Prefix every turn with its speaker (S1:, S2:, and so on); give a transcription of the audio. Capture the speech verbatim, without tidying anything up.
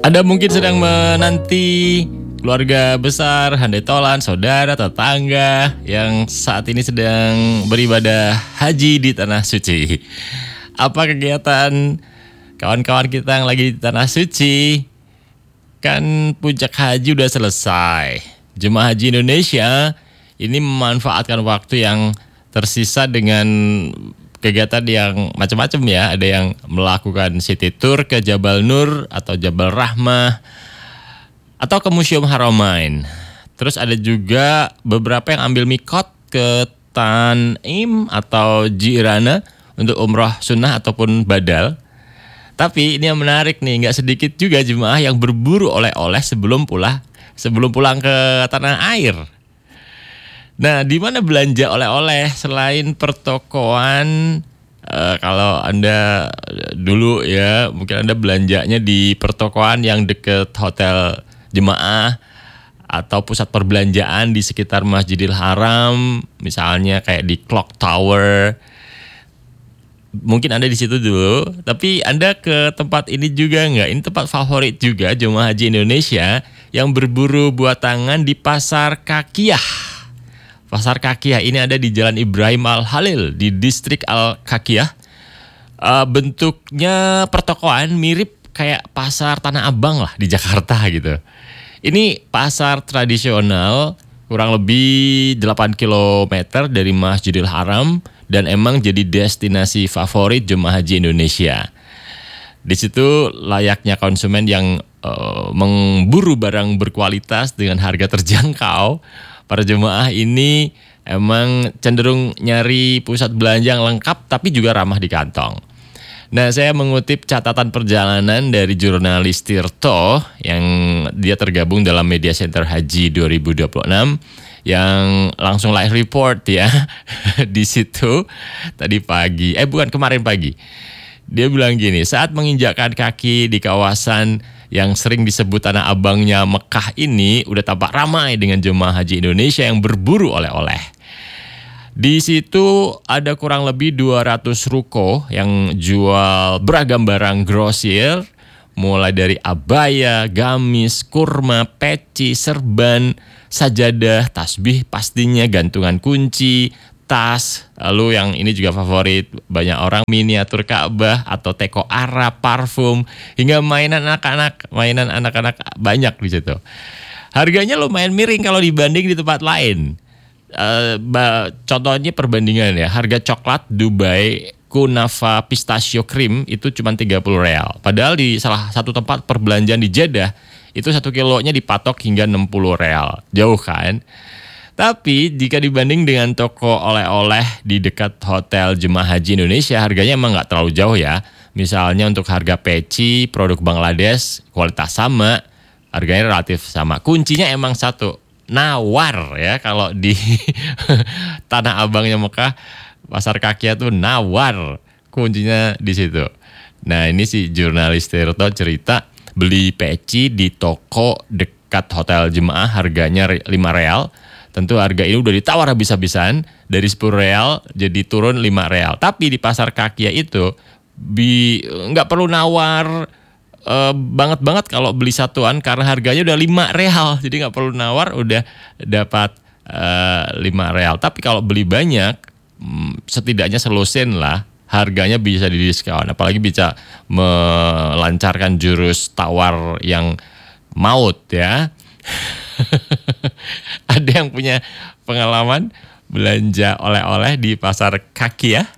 S1: Anda mungkin sedang menanti keluarga besar, handai tolan, saudara, tetangga yang saat ini sedang beribadah haji di Tanah Suci. Apa kegiatan kawan-kawan kita yang lagi di Tanah Suci? Kan puncak haji udah selesai. Jemaah Haji Indonesia ini memanfaatkan waktu yang tersisa dengan kegiatan yang macam-macam ya. Ada yang melakukan city tour ke Jabal Nur atau Jabal Rahmah atau ke Museum Haramain. Terus ada juga beberapa yang ambil mikot ke Tanim atau Jirana untuk umroh sunnah ataupun badal. Tapi ini yang menarik nih, nggak sedikit juga jemaah yang berburu oleh-oleh sebelum pulang sebelum pulang ke tanah air. Nah, di mana belanja oleh-oleh selain pertokoan? Uh, kalau Anda dulu ya, mungkin Anda belanjanya di pertokoan yang dekat hotel jemaah atau pusat perbelanjaan di sekitar Masjidil Haram, misalnya kayak di Clock Tower. Mungkin Anda di situ dulu, tapi Anda ke tempat ini juga nggak? Ini tempat favorit juga jemaah haji Indonesia yang berburu buah tangan di Pasar Kakiyah. Pasar Kakiyah ini ada di Jalan Ibrahim Al-Khalil di distrik Al-Kakiyah. Uh, bentuknya pertokoan mirip kayak pasar Tanah Abang lah di Jakarta gitu. Ini pasar tradisional kurang lebih delapan kilometer dari Masjidil Haram dan emang jadi destinasi favorit jemaah haji Indonesia. Di situ layaknya konsumen yang uh, memburu barang berkualitas dengan harga terjangkau. Para jemaah ini emang cenderung nyari pusat belanja yang lengkap tapi juga ramah di kantong. Nah, saya mengutip catatan perjalanan dari jurnalis Tirto yang dia tergabung dalam Media Center Haji dua ribu dua puluh enam yang langsung live report ya di situ tadi pagi. Eh bukan kemarin pagi. Dia bilang gini, saat menginjakkan kaki di kawasan yang sering disebut Tanah Abangnya Mekah ini udah tampak ramai dengan jemaah haji Indonesia yang berburu oleh-oleh. Di situ ada kurang lebih dua ratus ruko yang jual beragam barang grosir, mulai dari abaya, gamis, kurma, peci, serban, sajadah, tasbih pastinya, gantungan kunci, tas, lalu yang ini juga favorit banyak orang, miniatur Ka'bah atau teko Arab, parfum, hingga mainan anak-anak, mainan anak-anak banyak di situ. Harganya lumayan miring kalau dibanding di tempat lain. Uh, contohnya perbandingan ya, harga coklat Dubai Kunafa Pistachio Cream itu cuma tiga puluh real. Padahal di salah satu tempat perbelanjaan di Jeddah itu satu kilonya dipatok hingga enam puluh real. Jauh kan? Tapi jika dibanding dengan toko oleh-oleh di dekat hotel jemaah haji Indonesia, harganya emang nggak terlalu jauh ya. Misalnya untuk harga peci produk Bangladesh kualitas sama, harganya relatif sama. Kuncinya emang satu, nawar ya. Kalau di Tanah Abangnya Mekah, Pasar Kakiyah tuh nawar, kuncinya di situ. Nah, ini si jurnalis Tirto cerita beli peci di toko dekat hotel jemaah harganya lima real. Tentu harga ini udah ditawar habis-habisan, dari sepuluh real jadi turun lima real. Tapi di Pasar Kakiyah itu bi nggak perlu nawar uh, banget-banget kalau beli satuan karena harganya udah lima real. Jadi nggak perlu nawar, udah dapat uh, lima real. Tapi kalau beli banyak, hmm, setidaknya selusin lah, harganya bisa didiskon. Apalagi bisa melancarkan jurus tawar yang maut ya. Ada yang punya pengalaman belanja oleh-oleh di Pasar Kakiyah?